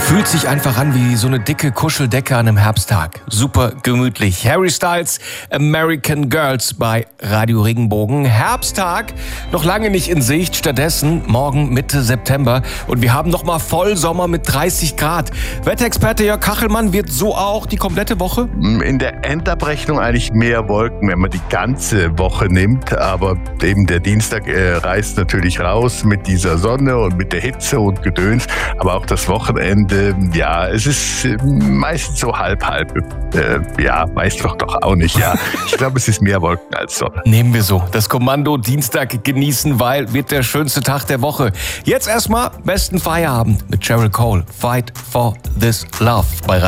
Fühlt sich einfach an wie so eine dicke Kuscheldecke an einem Herbsttag. Super gemütlich. Harry Styles, American Girls bei Radio Regenbogen. Herbsttag, noch lange nicht in Sicht. Stattdessen morgen Mitte September. Und wir haben nochmal Vollsommer mit 30 Grad. Wetterexperte Jörg Kachelmann, wird so auch die komplette Woche? In der Endabrechnung eigentlich mehr Wolken, wenn man die ganze Woche nimmt. Aber eben der Dienstag reißt natürlich raus mit dieser Sonne und mit der Hitze und Gedöns. Aber auch das Wochenende, ja, es ist meistens so halb. Weiß doch auch nicht, ja. Ich glaube, es ist mehr Wolken als Sonne. Nehmen wir so. Das Kommando Dienstag genießen, weil wird der schönste Tag der Woche. Jetzt erstmal besten Feierabend mit Cheryl Cole. Fight for this love bei